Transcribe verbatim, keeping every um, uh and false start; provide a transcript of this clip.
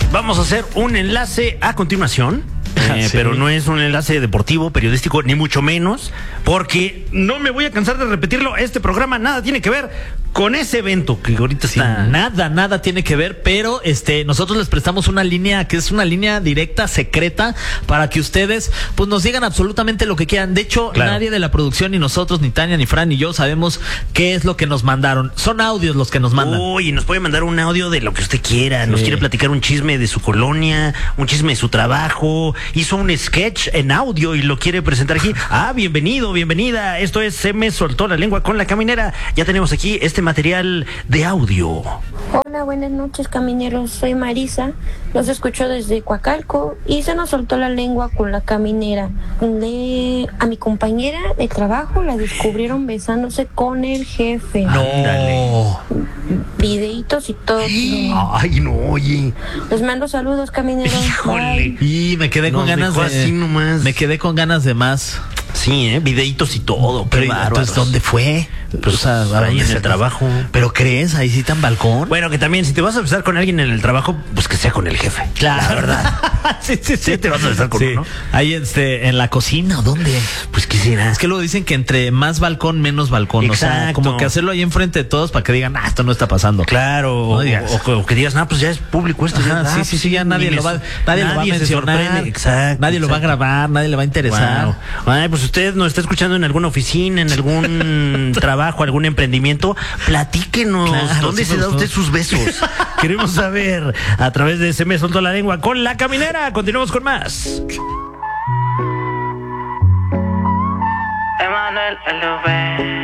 vamos a hacer un enlace a continuación. Eh, sí. Pero no es un enlace deportivo, periodístico, ni mucho menos, porque no me voy a cansar de repetirlo. Este programa nada tiene que ver con ese evento que ahorita sí, está. Nada, nada tiene que ver, pero este, nosotros les prestamos una línea que es una línea directa, secreta, para que ustedes pues nos digan absolutamente lo que quieran. De hecho, claro, nadie de la producción, ni nosotros, ni Tania, ni Fran, ni yo sabemos qué es lo que nos mandaron. Son audios los que nos mandan. Uy, nos puede mandar un audio de lo que usted quiera. Sí. Nos quiere platicar un chisme de su colonia, un chisme de su trabajo. Hizo un sketch en audio y lo quiere presentar aquí. Ah, bienvenido, bienvenida. Esto es Se me soltó la lengua con la caminera. Ya tenemos aquí este material de audio. Hola, buenas noches, camineros. Soy Marisa. Los escucho desde Coacalco y se nos soltó la lengua con la caminera. De a mi compañera de trabajo la descubrieron besándose con el jefe. No. Videitos y todo. Ay, no, oye. Les mando saludos, camineros. Híjole. Y me quedé con Nos ganas de así nomás. Me quedé con ganas de más. Sí, ¿eh? Videitos y todo. Pero entonces, ¿dónde fue? Pues, o sea, ahí en el trabajo. ¿Pero crees? ¿Ahí sí tan balcón? Bueno, que también, si te vas a besar con alguien en el trabajo, pues que sea con el jefe. Claro. La verdad. sí, sí, sí. Sí, te vas a besar con sí. uno. Ahí, este, en la cocina, ¿o dónde? Pues quisiera. Es que luego dicen que entre más balcón, menos balcón. Exacto. O sea, como que hacerlo ahí enfrente de todos para que digan, ah, esto no está pasando. Claro. No o, o, o que digas, no, pues ya es público esto. Ajá, ya, sí, ah, sí, sí, ya nadie lo va, nadie, nadie lo va a mencionar. Exacto. Nadie lo va a grabar, nadie le va a interesar. Wow. Ay, pues usted nos está escuchando en alguna oficina, en algún trabajo, algún emprendimiento. Platíquenos, claro, ¿dónde sí, se da usted sus besos? Queremos saber a través de Se me soltó la lengua con la caminera. Continuamos con más. Emanuel L V